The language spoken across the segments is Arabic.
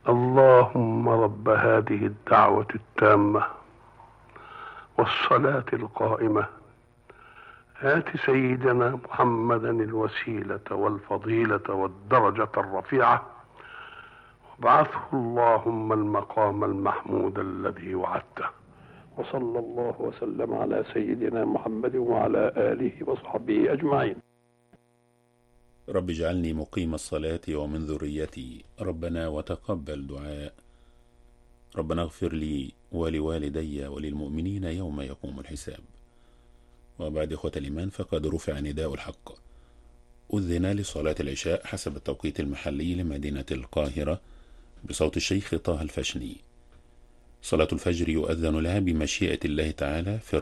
اللهم رب هذه الدعوة التامة والصلاة القائمة، آت سيدنا محمدا الوسيلة والفضيلة والدرجة الرفيعة، وابعثه اللهم المقام المحمود الذي وعدته. وصلى الله وسلم على سيدنا محمد وعلى آله وصحبه أجمعين. رب اجعلني مقيم الصلاة ومن ذريتي، ربنا وتقبل دعاء. ربنا اغفر لي ولوالدي وللمؤمنين يوم يقوم الحساب. وبعد إخوة الإيمان، فقد رفع نداء الحق. أذن لصلاة العشاء حسب التوقيت المحلي لمدينة القاهرة بصوت الشيخ طه الفشني. صلاة الفجر يؤذن لها بمشيئة الله تعالى في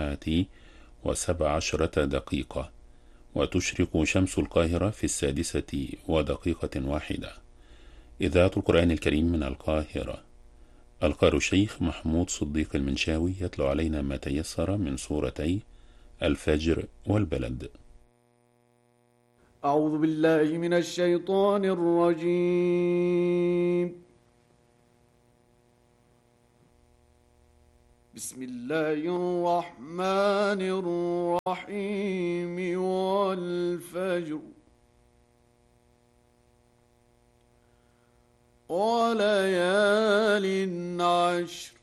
14:17، وتشرق شمس القاهرة في 6:01. إذاعة القرآن الكريم من القاهرة. القارئ الشيخ محمود صديق المنشاوي يتلو علينا ما تيسر من سورتي الفجر والبلد. أعوذ بالله من الشيطان الرجيم. بسم الله الرحمن الرحيم. والفجر وليال عشر.